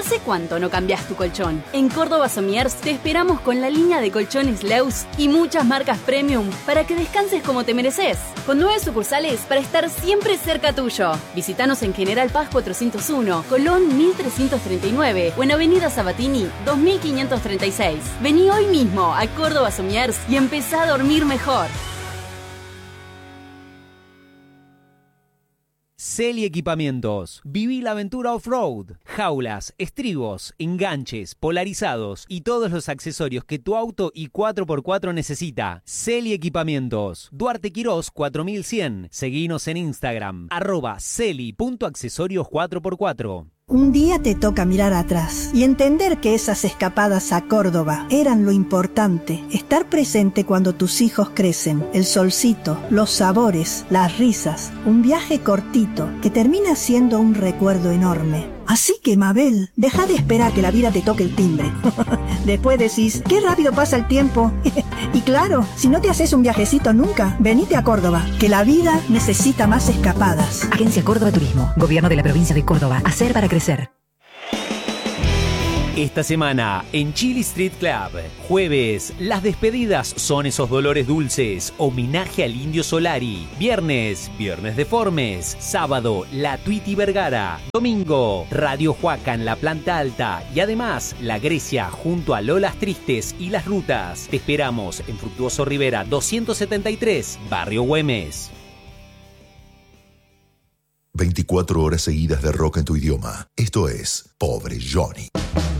¿Hace cuánto no cambias tu colchón? En Córdoba Somiers te esperamos con la línea de colchones Leus y muchas marcas premium para que descanses como te mereces. Con 9 sucursales para estar siempre cerca tuyo. Visítanos en General Paz 401, Colón 1339 o en Avenida Sabatini 2536. Vení hoy mismo a Córdoba Somiers y empezá a dormir mejor. Celi Equipamientos. Viví la aventura off-road. Jaulas, estribos, enganches, polarizados y todos los accesorios que tu auto y 4x4 necesita. Celi Equipamientos. Duarte Quirós 4100. Seguinos en Instagram. @celi.accesorios 4x4. Un día te toca mirar atrás y entender que esas escapadas a Córdoba eran lo importante. Estar presente cuando tus hijos crecen, el solcito, los sabores, las risas. Un viaje cortito que termina siendo un recuerdo enorme. Así que, Mabel, deja de esperar que la vida te toque el timbre. Después decís, qué rápido pasa el tiempo. Y claro, si no te haces un viajecito nunca, venite a Córdoba, que la vida necesita más escapadas. Agencia Córdoba Turismo, Gobierno de la Provincia de Córdoba. Hacer para crecer. Esta semana en Chili Street Club, jueves, las despedidas son esos dolores dulces, homenaje al Indio Solari. Viernes, Viernes Deformes. Sábado, La Tuiti Vergara. Domingo, Radio Huaca en la planta alta. Y además, La Grecia junto a Lolas Tristes y Las Rutas. Te esperamos en Fructuoso Rivera 273, Barrio Güemes. 24 horas seguidas de rock en tu idioma. Esto es Pobre Johnny.